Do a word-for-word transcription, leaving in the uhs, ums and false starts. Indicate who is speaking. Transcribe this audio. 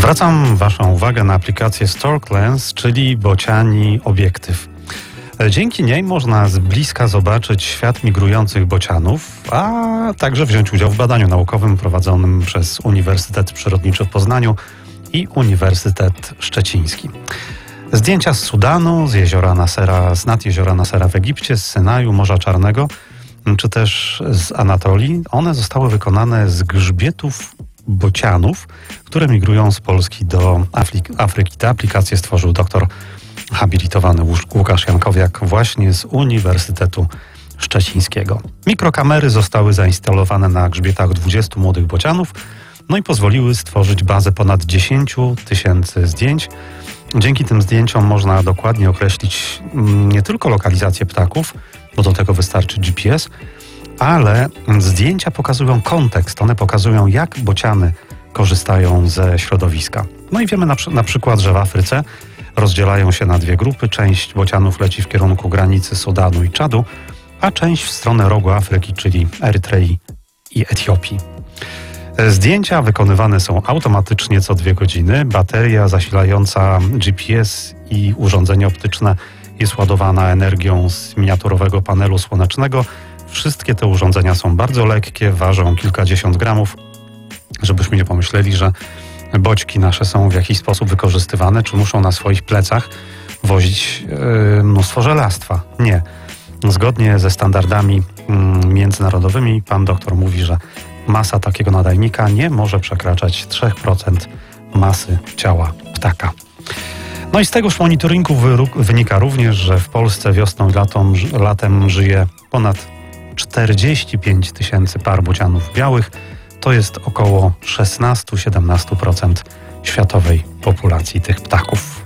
Speaker 1: Zwracam Waszą uwagę na aplikację Stork Lens, czyli bociani obiektyw. Dzięki niej można z bliska zobaczyć świat migrujących bocianów, a także wziąć udział w badaniu naukowym prowadzonym przez Uniwersytet Przyrodniczy w Poznaniu i Uniwersytet Szczeciński. Zdjęcia z Sudanu, z jeziora Nasera, z nad jeziora Nasera w Egipcie, z Synaju, Morza Czarnego, czy też z Anatolii, one zostały wykonane z grzbietów bocianów, które migrują z Polski do Afryki. Tę aplikację stworzył doktor habilitowany Łukasz Jankowiak właśnie z Uniwersytetu Szczecińskiego. Mikrokamery zostały zainstalowane na grzbietach dwudziestu młodych bocianów, no i pozwoliły stworzyć bazę ponad dziesięć tysięcy zdjęć. Dzięki tym zdjęciom można dokładnie określić nie tylko lokalizację ptaków, bo do tego wystarczy G P S, ale zdjęcia pokazują kontekst. One pokazują, jak bociany korzystają ze środowiska. No i wiemy na, na przykład, że w Afryce rozdzielają się na dwie grupy. Część bocianów leci w kierunku granicy Sudanu i Czadu, a część w stronę rogu Afryki, czyli Erytrei i Etiopii. Zdjęcia wykonywane są automatycznie co dwie godziny. Bateria zasilająca G P S i urządzenie optyczne jest ładowana energią z miniaturowego panelu słonecznego. Wszystkie te urządzenia są bardzo lekkie, ważą kilkadziesiąt gramów, żebyśmy nie pomyśleli, że boćki nasze są w jakiś sposób wykorzystywane, czy muszą na swoich plecach wozić yy, mnóstwo żelastwa. Nie. Zgodnie ze standardami yy, międzynarodowymi pan doktor mówi, że masa takiego nadajnika nie może przekraczać trzy procent masy ciała ptaka. No i z tegoż monitoringu wynika również, że w Polsce wiosną i latem, latem żyje ponad czterdzieści pięć tysięcy par bocianów białych. To jest około szesnaście do siedemnastu procent światowej populacji tych ptaków.